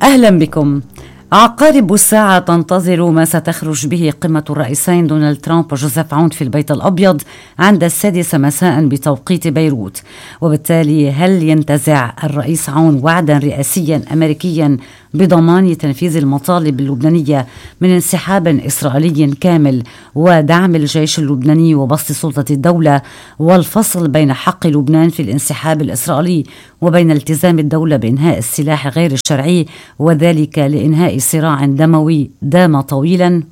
أهلا بكم. عقارب الساعة تنتظر ما ستخرج به قمة الرئيسين دونالد ترامب وجوزيف عون في البيت الأبيض عند 6 مساء بتوقيت بيروت، وبالتالي هل ينتزع الرئيس عون وعدا رئاسيا أمريكيا بضمان تنفيذ المطالب اللبنانية من انسحاب إسرائيلي كامل ودعم الجيش اللبناني وبسط سلطة الدولة والفصل بين حق لبنان في الانسحاب الإسرائيلي وبين التزام الدولة بإنهاء السلاح غير الشرعي وذلك لإنهاء صراع دموي دام طويلا؟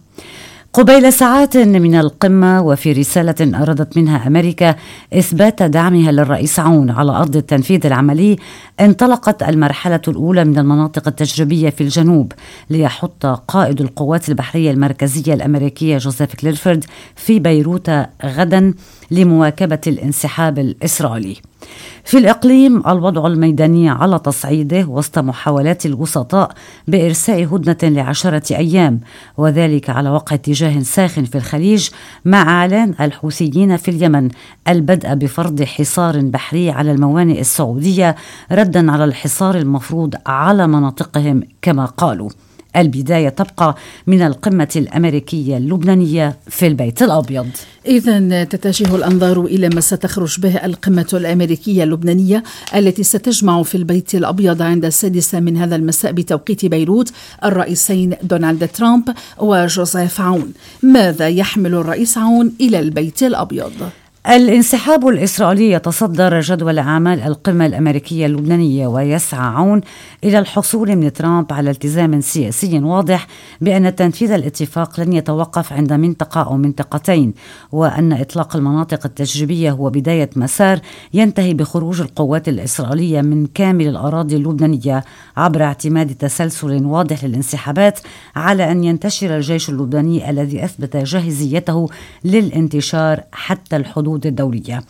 قبيل ساعات من القمة وفي رسالة أرادت منها أمريكا إثبات دعمها للرئيس عون على أرض التنفيذ العملي، انطلقت المرحلة الأولى من المناطق التجريبية في الجنوب ليحط قائد القوات البحرية المركزية الأمريكية جوزيف كليرفورد في بيروت غدا لمواكبة الانسحاب الإسرائيلي. في الإقليم الوضع الميداني على تصعيده وسط محاولات الوسطاء بإرساء هدنة ل10 أيام، وذلك على وقع اتجاه ساخن في الخليج مع إعلان الحوثيين في اليمن البدء بفرض حصار بحري على الموانئ السعودية ردا على الحصار المفروض على مناطقهم كما قالوا. البداية تبقى من القمة الأمريكية اللبنانية في البيت الأبيض. إذن تتجه الأنظار إلى ما ستخرج به القمة الأمريكية اللبنانية التي ستجمع في البيت الأبيض عند 6 من هذا المساء بتوقيت بيروت الرئيسين دونالد ترامب وجوزيف عون. ماذا يحمل الرئيس عون إلى البيت الأبيض؟ الانسحاب الإسرائيلي يتصدر جدول أعمال القمة الأمريكية اللبنانية، ويسعى عون إلى الحصول من ترامب على التزام سياسي واضح بأن تنفيذ الاتفاق لن يتوقف عند منطقة أو منطقتين، وأن إطلاق المناطق التجريبية هو بداية مسار ينتهي بخروج القوات الإسرائيلية من كامل الأراضي اللبنانية عبر اعتماد تسلسل واضح للانسحابات على أن ينتشر الجيش اللبناني الذي أثبت جاهزيته للانتشار حتى الحدود الدولية.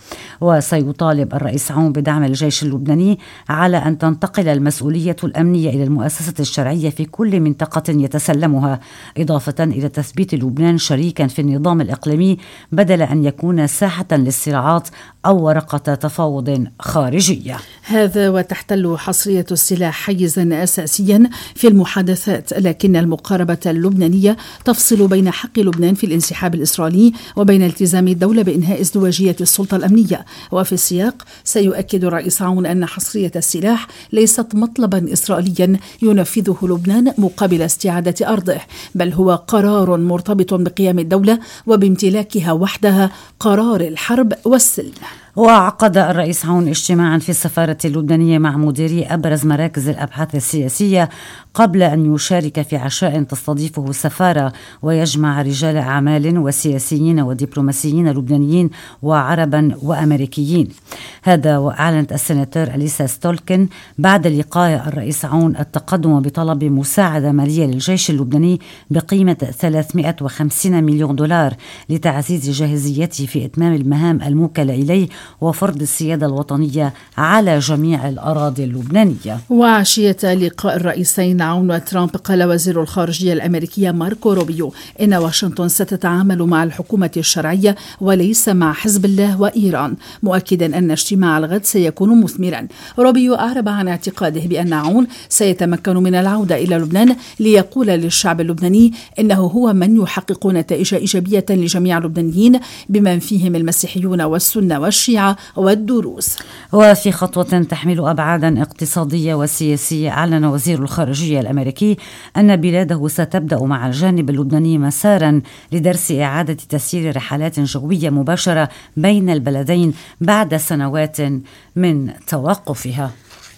وسيطالب الرئيس عون بدعم الجيش اللبناني على أن تنتقل المسؤولية الأمنية إلى المؤسسة الشرعية في كل منطقة يتسلمها، إضافة إلى تثبيت لبنان شريكا في النظام الإقليمي بدل أن يكون ساحة للصراعات أو ورقة تفاوض خارجية. هذا وتحتل حصرية السلاح حيزا أساسيا في المحادثات، لكن المقاربة اللبنانية تفصل بين حق لبنان في الانسحاب الإسرائيلي وبين التزام الدولة بإنهاء ازدواجية السلطة الأمنية. وفي السياق سيؤكد الرئيس عون أن حصرية السلاح ليست مطلبا إسرائيليا ينفذه لبنان مقابل استعادة أرضه، بل هو قرار مرتبط بقيام الدولة وبامتلاكها وحدها قرار الحرب والسلم. وعقد الرئيس عون اجتماعا في السفارة اللبنانية مع مديري أبرز مراكز الأبحاث السياسية قبل أن يشارك في عشاء تستضيفه السفارة ويجمع رجال أعمال وسياسيين ودبلوماسيين لبنانيين وعربا وأمريكيين. هذا وأعلنت السناتور أليسا ستولكن بعد لقاء الرئيس عون التقدم بطلب مساعدة مالية للجيش اللبناني بقيمة 350 مليون دولار لتعزيز جاهزيته في إتمام المهام الموكلة إليه وفرض السيادة الوطنية على جميع الأراضي اللبنانية. وعشية لقاء الرئيسين عون وترامب قال وزير الخارجية الأمريكية ماركو روبيو إن واشنطن ستتعامل مع الحكومة الشرعية وليس مع حزب الله وإيران، مؤكدا أن اجتماع الغد سيكون مثمرا. روبيو أعرب عن اعتقاده بأن عون سيتمكن من العودة إلى لبنان ليقول للشعب اللبناني إنه هو من يحقق نتائج إيجابية لجميع اللبنانيين بمن فيهم المسيحيون والسنة والشيعة والدروز. وفي خطوة تحمل أبعادا اقتصادية وسياسية، أعلن وزير الخارجية الأمريكي أن بلاده ستبدأ مع الجانب اللبناني مسارا لدرس إعادة تسيير رحلات جوية مباشرة بين البلدين بعد سنوات من توقفها.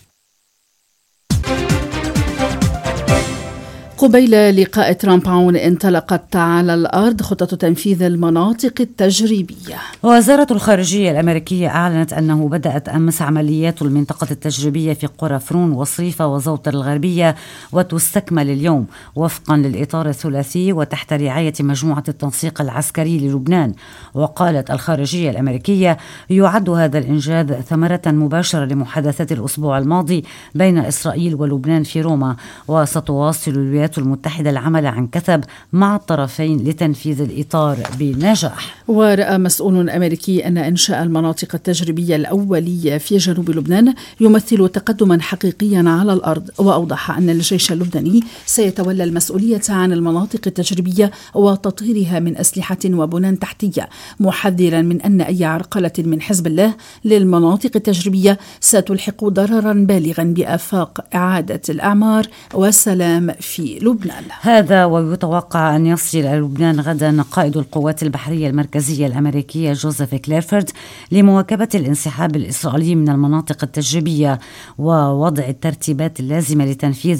قبيل لقاء ترامب عون انطلقت على الأرض خطة تنفيذ المناطق التجريبية. وزارة الخارجية الأمريكية أعلنت أنه بدأت أمس عمليات المنطقة التجريبية في قرى فرون وصريفة وزوطر الغربية، وتستكمل اليوم وفقا للإطار الثلاثي وتحت رعاية مجموعة التنسيق العسكري للبنان. وقالت الخارجية الأمريكية يعد هذا الإنجاز ثمرة مباشرة لمحادثات الأسبوع الماضي بين إسرائيل ولبنان في روما، وستواصل الولايات الولايات المتحدة العمل عن كثب مع الطرفين لتنفيذ الإطار بنجاح. ورأى مسؤول أمريكي أن إنشاء المناطق التجريبية الأولية في جنوب لبنان يمثل تقدما حقيقيا على الأرض، وأوضح أن الجيش اللبناني سيتولى المسؤولية عن المناطق التجريبية وتطهيرها من أسلحة وبنى تحتية، محذرا من أن أي عرقلة من حزب الله للمناطق التجريبية ستلحق ضررا بالغا بآفاق إعادة الأعمار والسلام في لبنان. هذا ويتوقع أن يصل إلى لبنان غدا قائد القوات البحرية المركزية الأمريكية جوزيف كليرفورد لمواكبة الانسحاب الإسرائيلي من المناطق التجريبية ووضع الترتيبات اللازمة لتنفيذ